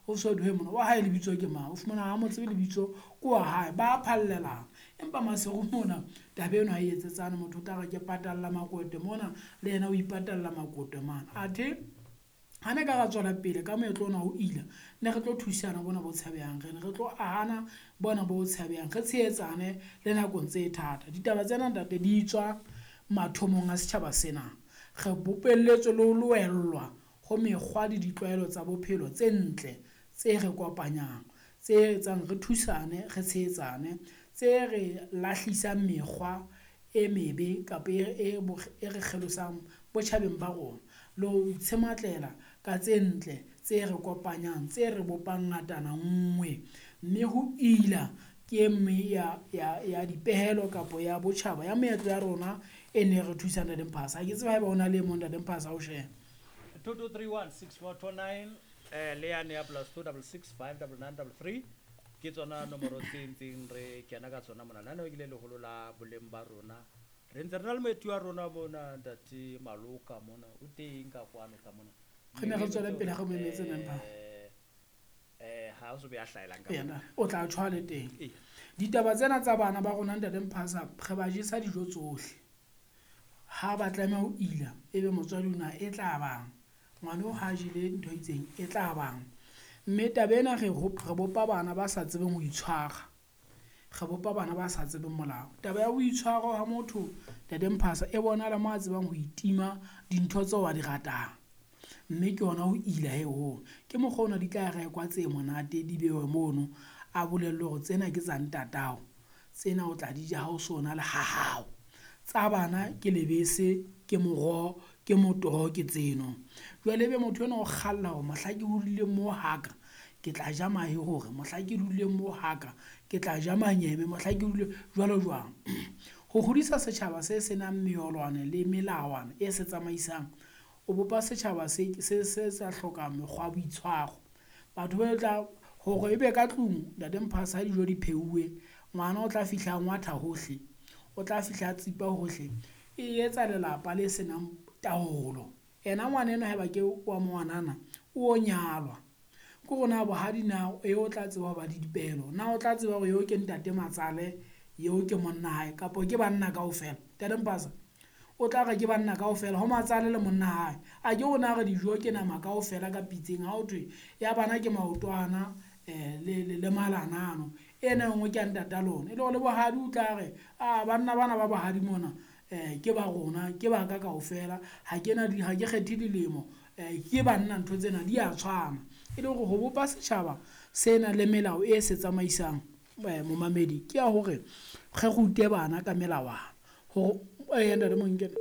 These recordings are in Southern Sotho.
o so dwe mona wa hae lebitso ke mang o fumana ha motse lebitso ko wa hae ba phallelana empa masego mona tabe eno ha etsetsana motho tla ga ke patalla makote mona le yena o ipatalla makote mana athe hane ka ga tswela pele ka moetlo ona o ila ne re tlo thusana bona bo tshabehang re tlo ahana bona bo tshabehang re tshehetsane le nakong tse thata ditaba tsena ntate di tswa mathomong a setjhaba sena re bopelletswe le ho loellwa ho mekgwa le ditlwaelo tsa bophelo tse ntle tse re kopanyang tse etsang re thusane re tshehetsane tse re lahlisang mekgwa e mebe kapa e re kgelosang botjhabeng ba rona le ho itshematlela ka tse ntle tse re kopanyang tse re bopang ngatana nngwe mme ho ila ke mme ya dipehelo kapa ya botjhaba ya meetlo ya rona e ne re thusana le mphasa ha ke tseba haeba ona le mong ntate mphasa o share 22316429 le yane ya +266599933 ke tsona nomoro tse ntseng re kena ka tsona mona nane o ile leholo la boleng ba rona re ntse re na le moeti wa rona mona ntate Maloka mona o teng ka kwano ka mona re ne re tswela pele ga memetse mempa ha o so be a hlaelang ka yena o tla tshwa le teng ditaba tsena tsa bana ba rona ntate mphasa re ba jesa dijo tsohle ha ba tlameha ho ila ebe motswadi ona e tla bang ngwana o ha jile ntho itseng e tla bang mme tabena re bopa bana ba sa tsebeng ho itshwara re bopa bana ba sa tsebeng molao taba ya ho itshwara ha motho ntate mphasa e bona le mo a tsebang ho itima dintho tseo wa di ratang mme ke ona ho ila he ho ke mokgona di tla rekwa tse monate di bewe mono a bolelle hore tsena ke tsa ntatao tsena o tla di ja ha o sona le ha hao tsa bana ke lebese ke moroho ke motoho ke tseno jwale be motho ena o khalla ho mohla ke hurile mo haka ke tla ja mahe hore mohla ke dule mo haka ke tla ja manyeme mohla ke dule jwalo jwang ho hodisa setjhaba se senang meolwane le melawana e se tsamaisang o bopa setjhaba se sa hloka mekgwa boitshwaro batho ba tla hore ebe ka tlung ntate mphasa ha dijo di pheuwe ngwana o tla fihla ngwatha hohle o tla fihla tsipa hohle e etsa lelapa le senang taolo ena ngwana ena haeba ke wa ngwanana o nyalwa ke rona bohadi na e o tla tseba ba di dipelo na o tla tseba hore yo ke ntate Matsale yo ke monna hae kapo ke banna kaofela ntate mphasa o tla ga ke banna kaofela ho Matsale le monna hae a ke ona re dijo ke nama kaofela ka pitseng ha o thwe ya bana ke maotwana le malanano ena ngwe ke ntata lona ile le bohadi o tla re banna bana ba bohadi mona ke ba rona ke ba ka kaofela ha ke kgethe dilemo ke banna ntho tsena di a tshwana ile hore ho bopa setjhaba sena le melao e se tsamaisang momamedi ke ya hore re rute bana ka melawana ho yena le monkena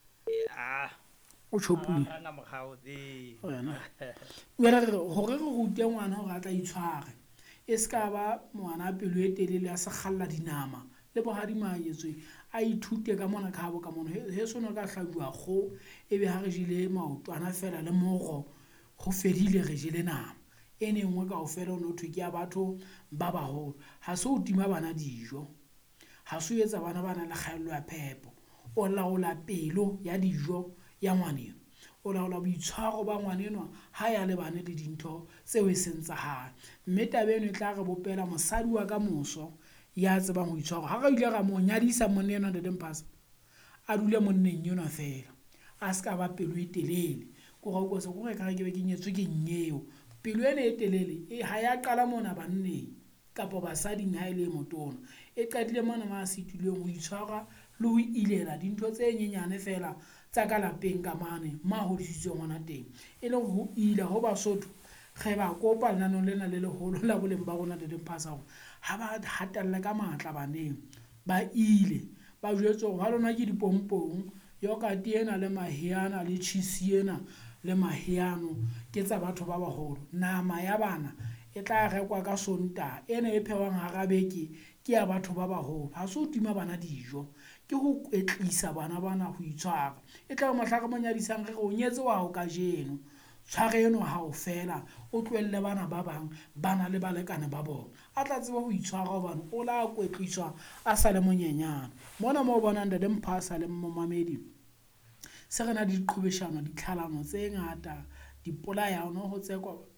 o chopile nga mogauti wena re hore re rute ngwana hore a tla itshware e ska ba ngwana pelo e telele a se khalla dinama le bohadi maetswe a ithute ka mona ka bo ka mona he sona ka hlajwa go ebe ha re jile maotwana fela le moro go fedile re jile nama ene ngwe kaofela o no thwe ke ya batho ba baholo ha se o tima bana dijo ha se o etsa bana bana le kgaello ya phepo o laola pelo ya dijo ya ngwaneno o laola boitshwaro ba ngwanenwa ha ya le bane le dintho tseo e seng tsa hae mme tabeno e tla re bopela mosadi wa ka moso ya tsebang ho itshwara ha re ile ra mo nyadisa monena ntate mphasa a dule monneng yona fela a ska ba pelo e telele go ga go re ka ke be ke nyetswe ke nyeo pelo ene e telele e ha ya qala mona banneng kapo basading ha ile motona e qadile mona ma sitileng ho itshwara le ho ilela dintho tse nyenyane fela tsa ka lapeng ka mane ma hodisitswe ngwana teng e le ho ila ho Basotho ge ba kopa lenanong lena le leholo la boleng ba rona ntate mphasa hore ha ba hatella ka matla baneng ba ile ba jwetse hore ha lona ke dipompong yogurt ena le mahiana le cheese ena le mahiano ke tsa batho ba baholo nama ya bana e tla rekwa ka Sontaha ena e phewang hara beke ke ya batho ba baholo ha se o tima bana dijo ke ho kwetlisa bana bana ho itshwara e tla mohla ka monyadisang re o nyetse wa ho ka jeno tshware eno ha o fela o tlohelle bana ba bang bana le balekane ba bona a tla tseba ho itshwara hobane o la kwetliswa a sa le monyenyana mona mo bona ntate mphasa le mmamedi se rena di qhobeshano ditlhalano tse ngata dipolayano ho tsekwa